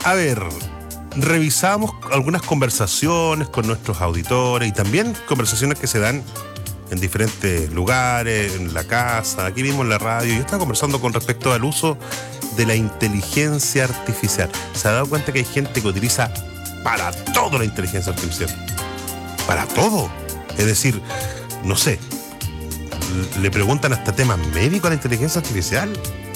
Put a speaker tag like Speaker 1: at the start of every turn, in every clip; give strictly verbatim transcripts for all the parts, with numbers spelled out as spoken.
Speaker 1: a ver, revisamos algunas conversaciones con nuestros auditores y también conversaciones que se dan en diferentes lugares, en la casa, aquí mismo en la radio. Yo estaba conversando con respecto al uso de la inteligencia artificial. ¿Se ha dado cuenta que hay gente que utiliza para todo la inteligencia artificial? Para todo. Es decir, no sé, le preguntan hasta temas médicos a la inteligencia artificial.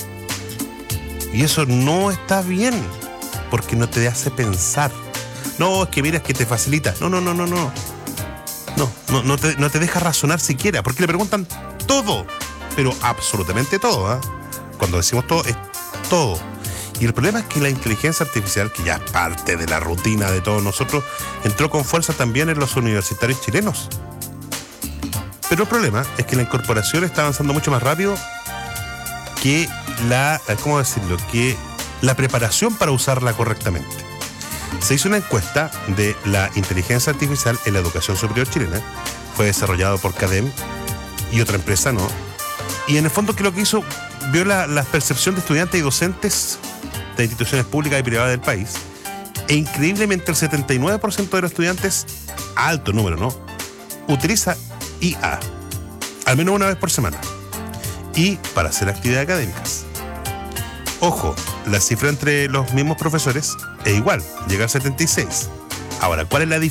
Speaker 1: Y eso no está bien, porque no te hace pensar. No, es que mira, es que te facilita. No, no, no, no, no. No, no, no, te, no te deja razonar siquiera, porque le preguntan todo, pero absolutamente todo, ¿eh? Cuando decimos todo, es todo. Y el problema es que la inteligencia artificial, que ya es parte de la rutina de todos nosotros, entró con fuerza también en los universitarios chilenos. Pero el problema es que la incorporación está avanzando mucho más rápido que la, ¿cómo decirlo? Que la preparación para usarla correctamente. Se hizo una encuesta de la inteligencia artificial en la educación superior chilena. Fue desarrollado por CADEM y otra empresa, ¿no? Y en el fondo, que lo que hizo, vio la, la percepción de estudiantes y docentes de instituciones públicas y privadas del país. E increíblemente el setenta y nueve por ciento de los estudiantes, alto número, ¿no?, utiliza I A al menos una vez por semana y para hacer actividades académicas. Ojo, la cifra entre los mismos profesores es igual, llega al setenta y seis. Ahora, ¿cuál es la diferencia?